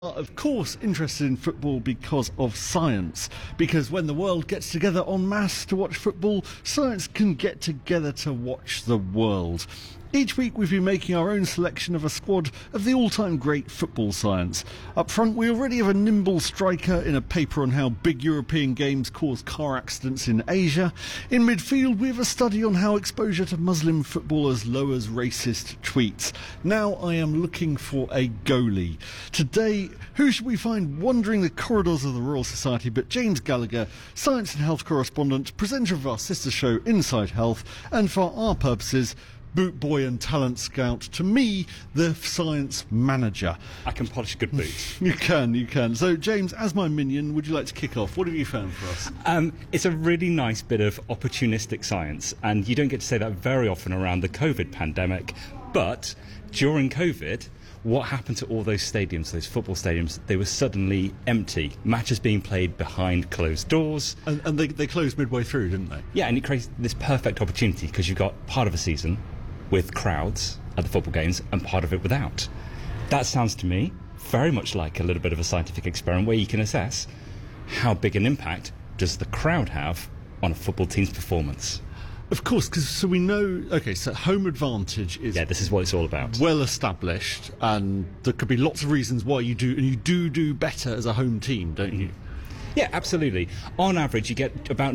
Are of course interested in football because of science. Because when the world gets together en masse to watch football, science can get together to watch the world. Each week we've been making our own selection of a squad of the all-time great football science. Up front we already have a nimble striker in a paper on how big European games cause car accidents in Asia. In midfield we have a study on how exposure to Muslim footballers lowers racist tweets. Now I am looking for a goalie. Today, who should we find wandering the corridors of the Royal Society but James Gallagher, science and health correspondent, presenter of our sister show Inside Health, and for our purposes, boot boy and talent scout, to me, the science manager. I can polish a good boot. You can. So, James, as my minion, would you like to kick off? What have you found for us? It's a really nice bit of opportunistic science, and you don't get to say that very often around the COVID pandemic, but during COVID, what happened to all those stadiums, those football stadiums? They were suddenly empty. Matches being played behind closed doors. And they closed midway through, didn't they? Yeah, and it creates this perfect opportunity because you've got part of a season with crowds at the football games and part of it without. That sounds to me very much like a little bit of a scientific experiment where you can assess how big an impact does the crowd have on a football team's performance. Of course, so we know, so home advantage is... Yeah, this is what it's all about. ...well established, and there could be lots of reasons why you do better as a home team, don't you? Yeah, absolutely. On average, you get about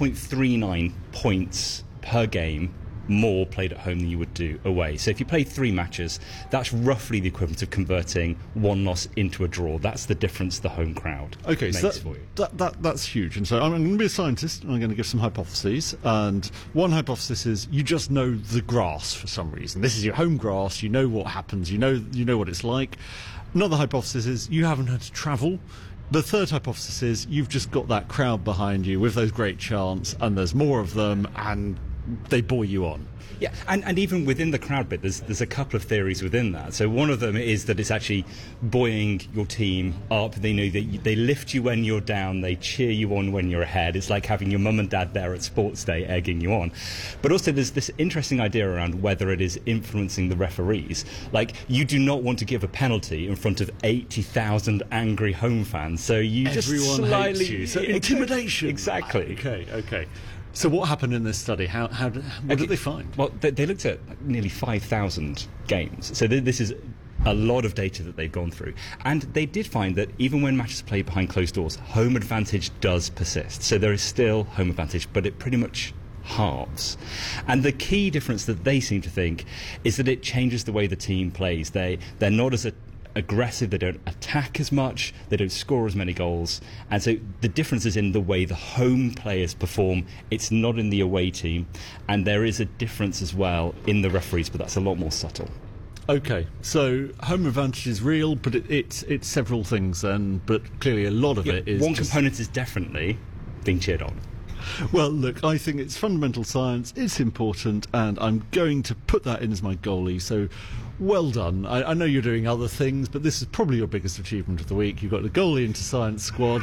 0.39 points per game more played at home than you would do away. So if you play 3 matches, that's roughly the equivalent of converting one loss into a draw. That's the difference the home crowd makes for you. That's huge. And so I'm going to be a scientist, and I'm going to give some hypotheses. And one hypothesis is you just know the grass for some reason. This is your home grass. You know what happens. You know what it's like. Another hypothesis is you haven't had to travel. The third hypothesis is you've just got that crowd behind you with those great chants, and there's more of them, and they bore you on. Yeah, and even within the crowd bit, there's a couple of theories within that. So one of them is that it's actually buoying your team up. They know that they lift you when you're down, they cheer you on when you're ahead. It's like having your mum and dad there at sports day egging you on. But also there's this interesting idea around whether it is influencing the referees. Like, you do not want to give a penalty in front of 80,000 angry home fans. So you Everyone just slightly... hates you. So intimidation. Exactly. Okay. So what happened in this study? What did they find? Well, they looked at nearly 5,000 games. So this is a lot of data that they've gone through. And they did find that even when matches are played behind closed doors, home advantage does persist. So there is still home advantage, but it pretty much halves. And the key difference that they seem to think is that it changes the way the team plays. They're not as aggressive, they don't attack as much, they don't score as many goals, and so the difference is in the way the home players perform. It's not in the away team, and there is a difference as well in the referees, but that's a lot more subtle. Okay, so home advantage is real, but it's several things then, but clearly a lot of it is... One component is definitely being cheered on. Well, look, I think it's fundamental science, it's important, and I'm going to put that in as my goalie, so well done. I know you're doing other things, but this is probably your biggest achievement of the week. You've got the goalie into science squad.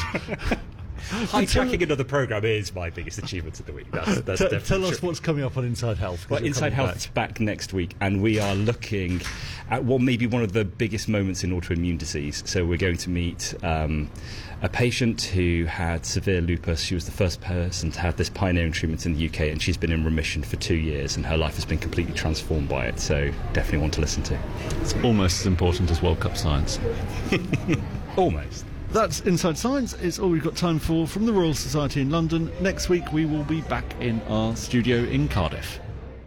Hijacking another programme is my biggest achievement of the week. That's definitely Tell us true. what's coming up on Inside Health. Well, Inside Health is back next week, and we are looking at what may be one of the biggest moments in autoimmune disease. So we're going to meet a patient who had severe lupus. She was the first person to have this pioneering treatment in the UK, and she's been in remission for 2 years, and her life has been completely transformed by it. So definitely one to listen to. It's almost as important as World Cup science. Almost. That's Inside Science. It's all we've got time for from the Royal Society in London. Next week we will be back in our studio in Cardiff.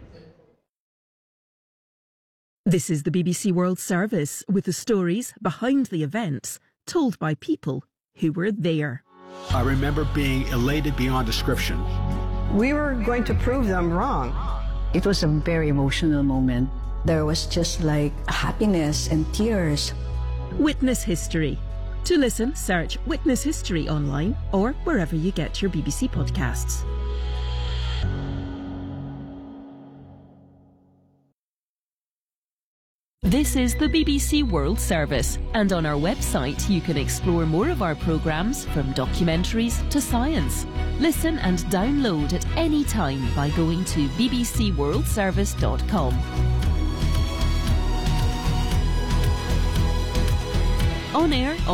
This is the BBC World Service with the stories behind the events told by people who were there. I remember being elated beyond description. We were going to prove them wrong. It was a very emotional moment. There was just like happiness and tears. Witness History. To listen, search Witness History online or wherever you get your BBC podcasts. This is the BBC World Service, and on our website you can explore more of our programmes, from documentaries to science. Listen and download at any time by going to bbcworldservice.com. On air